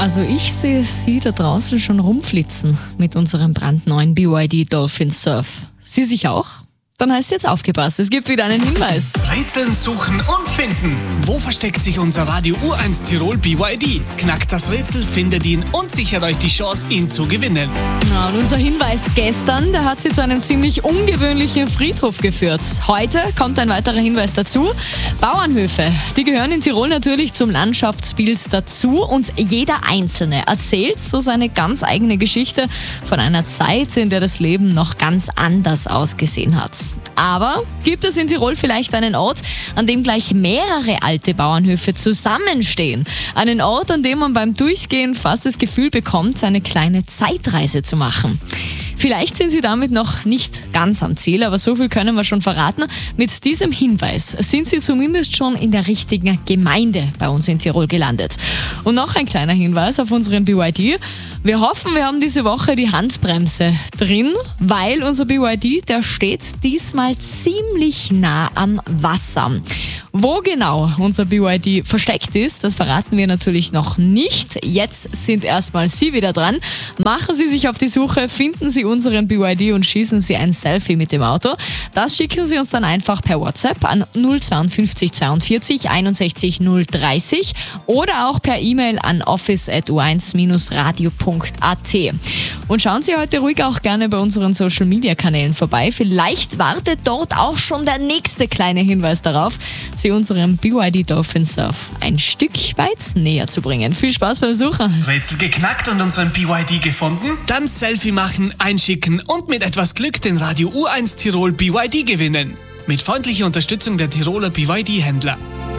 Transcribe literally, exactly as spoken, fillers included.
Also ich sehe Sie da draußen schon rumflitzen mit unserem brandneuen B Y D Dolphin Surf. Sie sich auch? Dann heißt jetzt aufgepasst, es gibt wieder einen Hinweis. Rätseln, suchen und finden. Wo versteckt sich unser Radio U eins Tirol B Y D? Knackt das Rätsel, findet ihn und sichert euch die Chance, ihn zu gewinnen. Na, und unser Hinweis gestern, der hat Sie zu einem ziemlich ungewöhnlichen Friedhof geführt. Heute kommt ein weiterer Hinweis dazu. Bauernhöfe, die gehören in Tirol natürlich zum Landschaftsbild dazu und jeder Einzelne erzählt so seine ganz eigene Geschichte von einer Zeit, in der das Leben noch ganz anders ausgesehen hat. Aber gibt es in Tirol vielleicht einen Ort, an dem gleich mehrere alte Bauernhöfe zusammenstehen? Einen Ort, an dem man beim Durchgehen fast das Gefühl bekommt, eine kleine Zeitreise zu machen. Vielleicht sind Sie damit noch nicht ganz am Ziel, aber so viel können wir schon verraten. Mit diesem Hinweis sind Sie zumindest schon in der richtigen Gemeinde bei uns in Tirol gelandet. Und noch ein kleiner Hinweis auf unseren B Y D. Wir hoffen, wir haben diese Woche die Handbremse drin, weil unser B Y D, der steht diesmal ziemlich nah am Wasser. Wo genau unser B Y D versteckt ist, das verraten wir natürlich noch nicht. Jetzt sind erstmal Sie wieder dran. Machen Sie sich auf die Suche, finden Sie unseren B Y D und schießen Sie ein Selfie mit dem Auto. Das schicken Sie uns dann einfach per WhatsApp an null fünf zwei zweiundvierzig einundsechzig null dreißig oder auch per E-Mail an office at u eins radio punkt a t. Und schauen Sie heute ruhig auch gerne bei unseren Social-Media-Kanälen vorbei. Vielleicht wartet dort auch schon der nächste kleine Hinweis darauf, Sie unserem B Y D Dolphin Surf ein Stück weit näher zu bringen. Viel Spaß beim Suchen. Rätsel geknackt und unseren B Y D gefunden? Dann Selfie machen, einschicken und mit etwas Glück den Radio U eins Tirol B Y D gewinnen. Mit freundlicher Unterstützung der Tiroler B Y D-Händler.